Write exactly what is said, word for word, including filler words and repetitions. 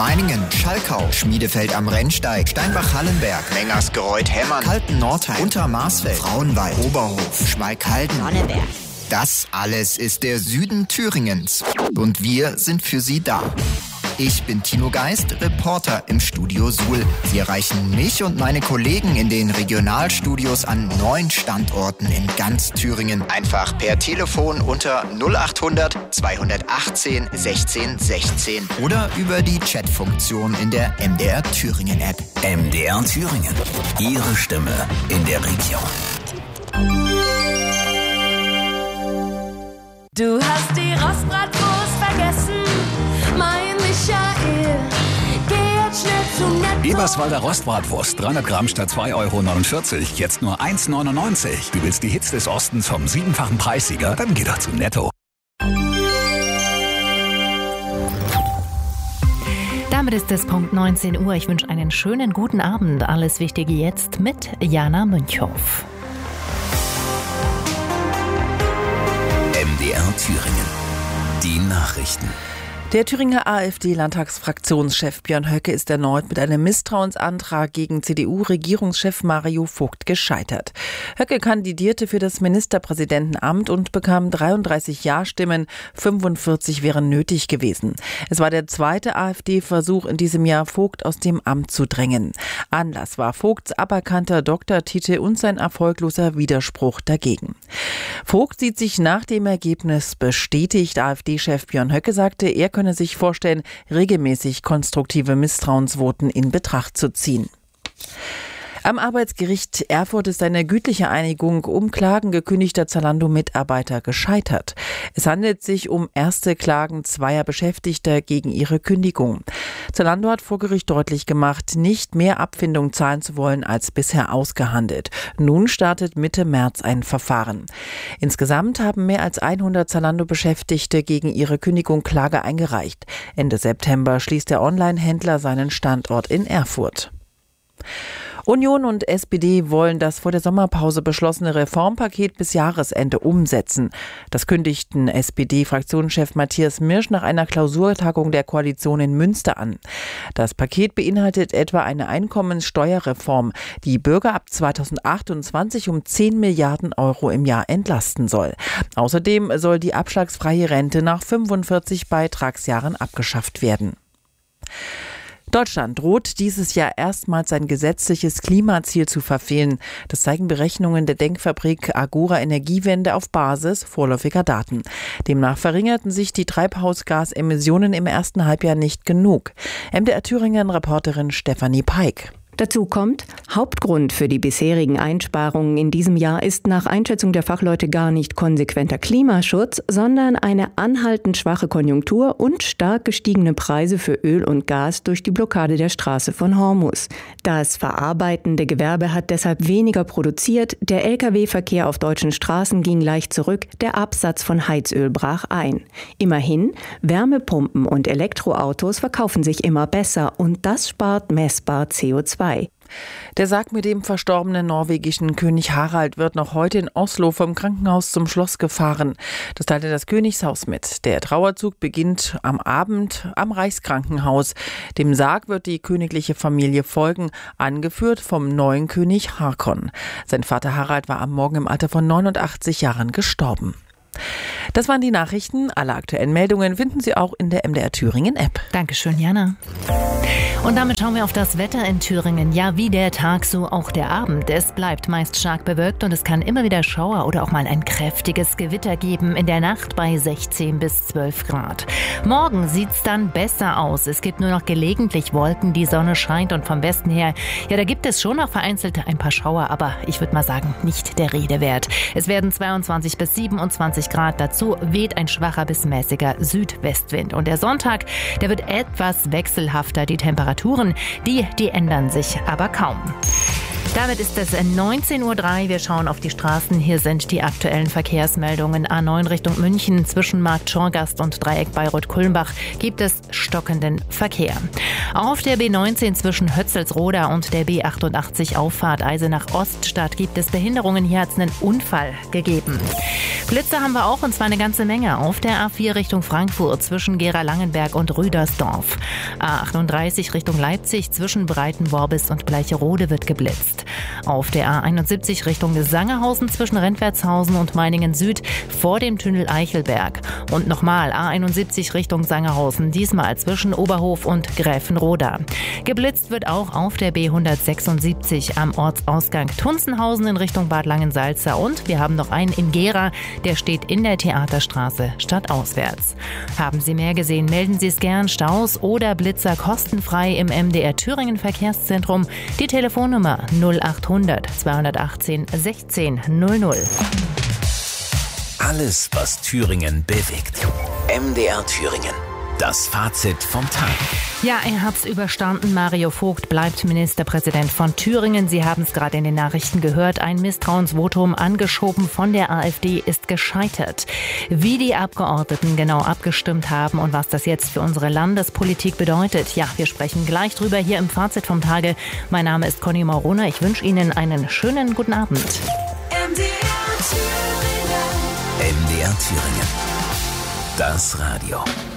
Meiningen, Schalkau, Schmiedefeld am Rennsteig, Steinbach-Hallenberg, Mengersgereuth-Hemmern, Kalten-Nordheim, Untermarsfeld, Frauenwald, Oberhof, Schmalkalden, Sonneberg. Das alles ist der Süden Thüringens. Und wir sind für Sie da. Ich bin Tino Geist, Reporter im Studio Suhl. Sie erreichen mich und meine Kollegen in den Regionalstudios an neun Standorten in ganz Thüringen. Einfach per Telefon unter null achthundert zweihundertachtzehn sechzehn sechzehn oder über die Chatfunktion in der M D R Thüringen App. M D R Thüringen. Ihre Stimme in der Region. Du hast die Rostbratwurst vergessen, mein Michael. Geh jetzt schnell zu Netto. Eberswalder Rostbratwurst, dreihundert Gramm statt zwei Euro neunundvierzig, jetzt nur eins neunundneunzig. Du willst die Hits des Ostens vom siebenfachen Preissieger? Dann geh doch zu Netto. Damit ist es Punkt neunzehn Uhr. Ich wünsche einen schönen guten Abend. Alles Wichtige jetzt mit Jana Münchhoff. M D R Thüringen. Die Nachrichten. Der Thüringer AfD-Landtagsfraktionschef Björn Höcke ist erneut mit einem Misstrauensantrag gegen C D U-Regierungschef Mario Vogt gescheitert. Höcke kandidierte für das Ministerpräsidentenamt und bekam dreiunddreißig Ja-Stimmen, fünfundvierzig wären nötig gewesen. Es war der zweite AfD-Versuch in diesem Jahr, Vogt aus dem Amt zu drängen. Anlass war Vogts aberkannter Doktortitel und sein erfolgloser Widerspruch dagegen. Vogt sieht sich nach dem Ergebnis bestätigt. AfD-Chef Björn Höcke sagte, er könne sich vorstellen, regelmäßig konstruktive Misstrauensvoten in Betracht zu ziehen. Am Arbeitsgericht Erfurt ist eine gütliche Einigung um Klagen gekündigter Zalando-Mitarbeiter gescheitert. Es handelt sich um erste Klagen zweier Beschäftigter gegen ihre Kündigung. Zalando hat vor Gericht deutlich gemacht, nicht mehr Abfindung zahlen zu wollen als bisher ausgehandelt. Nun startet Mitte März ein Verfahren. Insgesamt haben mehr als hundert Zalando-Beschäftigte gegen ihre Kündigung Klage eingereicht. Ende September schließt der Online-Händler seinen Standort in Erfurt. Union und S P D wollen das vor der Sommerpause beschlossene Reformpaket bis Jahresende umsetzen. Das kündigten S P D-Fraktionschef Matthias Mirsch nach einer Klausurtagung der Koalition in Münster an. Das Paket beinhaltet etwa eine Einkommenssteuerreform, die Bürger ab zweitausendachtundzwanzig um zehn Milliarden Euro im Jahr entlasten soll. Außerdem soll die abschlagsfreie Rente nach fünfundvierzig Beitragsjahren abgeschafft werden. Deutschland droht dieses Jahr erstmals sein gesetzliches Klimaziel zu verfehlen. Das zeigen Berechnungen der Denkfabrik Agora Energiewende auf Basis vorläufiger Daten. Demnach verringerten sich die Treibhausgasemissionen im ersten Halbjahr nicht genug. M D R Thüringen-Reporterin Stefanie Peik. Dazu kommt, Hauptgrund für die bisherigen Einsparungen in diesem Jahr ist nach Einschätzung der Fachleute gar nicht konsequenter Klimaschutz, sondern eine anhaltend schwache Konjunktur und stark gestiegene Preise für Öl und Gas durch die Blockade der Straße von Hormuz. Das verarbeitende Gewerbe hat deshalb weniger produziert, der L K W-Verkehr auf deutschen Straßen ging leicht zurück, der Absatz von Heizöl brach ein. Immerhin, Wärmepumpen und Elektroautos verkaufen sich immer besser und das spart messbar C O zwei. Der Sarg mit dem verstorbenen norwegischen König Harald wird noch heute in Oslo vom Krankenhaus zum Schloss gefahren. Das teilte das Königshaus mit. Der Trauerzug beginnt am Abend am Reichskrankenhaus. Dem Sarg wird die königliche Familie folgen, angeführt vom neuen König Håkon. Sein Vater Harald war am Morgen im Alter von neunundachtzig Jahren gestorben. Das waren die Nachrichten. Alle aktuellen Meldungen finden Sie auch in der M D R Thüringen App. Dankeschön, Jana. Und damit schauen wir auf das Wetter in Thüringen. Ja, wie der Tag, so auch der Abend. Es bleibt meist stark bewölkt und es kann immer wieder Schauer oder auch mal ein kräftiges Gewitter geben. In der Nacht bei sechzehn bis zwölf Grad. Morgen sieht's dann besser aus. Es gibt nur noch gelegentlich Wolken, die Sonne scheint und vom Westen her, ja, da gibt es schon noch vereinzelt ein paar Schauer, aber ich würde mal sagen, nicht der Rede wert. Es werden zweiundzwanzig bis siebenundzwanzig Grad. Dazu weht ein schwacher bis mäßiger Südwestwind. Und der Sonntag, der wird etwas wechselhafter. Die Temperaturen, die, die ändern sich aber kaum. Damit ist es neunzehn Uhr drei. Wir schauen auf die Straßen. Hier sind die aktuellen Verkehrsmeldungen. A neun Richtung München zwischen Markt Schorgast und Dreieck Bayreuth-Kulmbach gibt es stockenden Verkehr. Auf der B neunzehn zwischen Hötzelsroda und der B achtundachtzig Auffahrt Eisenach-Oststadt gibt es Behinderungen. Hier hat es einen Unfall gegeben. Blitze haben wir auch, und zwar eine ganze Menge. Auf der A vier Richtung Frankfurt zwischen Gera-Langenberg und Rüdersdorf. A achtunddreißig Richtung Leipzig zwischen Breitenworbis und Bleicherode wird geblitzt. Auf der A einundsiebzig Richtung Sangerhausen zwischen Rentwertshausen und Meiningen Süd vor dem Tunnel Eichelberg. Und nochmal A einundsiebzig Richtung Sangerhausen, diesmal zwischen Oberhof und Gräfenroda. Geblitzt wird auch auf der B hundertsechsundsiebzig am Ortsausgang Tunzenhausen in Richtung Bad Langensalza. Und wir haben noch einen in Gera, der steht in der Theaterstraße stadtauswärts. Haben Sie mehr gesehen, melden Sie es gern. Staus oder Blitzer kostenfrei im M D R Thüringen Verkehrszentrum. Die Telefonnummer null achthundert zweihundertachtzehn sechzehn null null. Alles, was Thüringen bewegt. M D R Thüringen. Das Fazit vom Tag. Ja, er hat's überstanden. Mario Vogt bleibt Ministerpräsident von Thüringen. Sie haben es gerade in den Nachrichten gehört. Ein Misstrauensvotum angeschoben von der AfD ist gescheitert. Wie die Abgeordneten genau abgestimmt haben und was das jetzt für unsere Landespolitik bedeutet, ja, wir sprechen gleich drüber hier im Fazit vom Tage. Mein Name ist Conny Maurona. Ich wünsche Ihnen einen schönen guten Abend. M D R Thüringen. M D R Thüringen. Das Radio.